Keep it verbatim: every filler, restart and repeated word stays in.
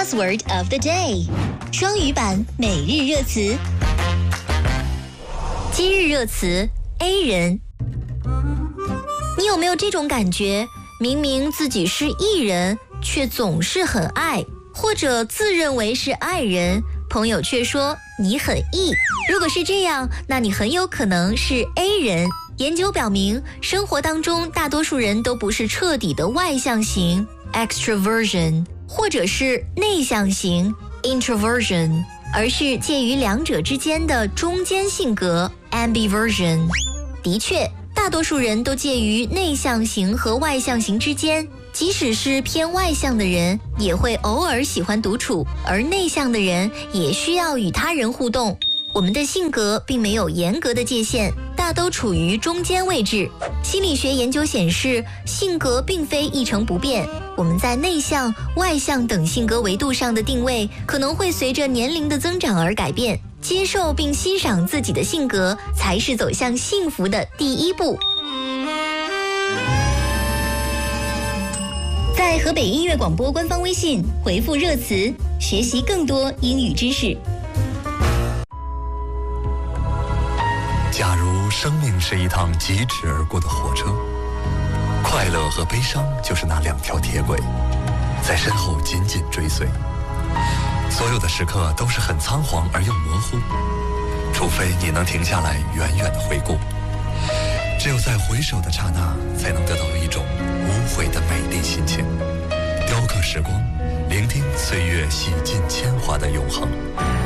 Buzzword of the day， 双语版每日热词。今日热词 A 人。你有没有这种感觉？明明自己是 E 人，却总是很爱，或者自认为是爱人，朋友却说你很 E。如果是这样，那你很有可能是 A 人。研究表明，生活当中大多数人都不是彻底的外向型 extroversion， 或者是内向型 introversion， 而是介于两者之间的中间性格 ambiversion。的确，大多数人都介于内向型和外向型之间，即使是偏外向的人，也会偶尔喜欢独处，而内向的人也需要与他人互动。我们的性格并没有严格的界限，大都处于中间位置。心理学研究显示，性格并非一成不变，我们在内向、外向等性格维度上的定位可能会随着年龄的增长而改变。接受并欣赏自己的性格，才是走向幸福的第一步。在河北音乐广播官方微信回复热词，学习更多英语知识。 假如生命是一趟疾驰而过的火车，快乐和悲伤就是那两条铁轨，在身后紧紧追随。所有的时刻都是很仓皇而又模糊，除非你能停下来远远地回顾。只有在回首的刹那，才能得到一种无悔的美丽心情。雕刻时光，聆听岁月洗尽铅华的永恒。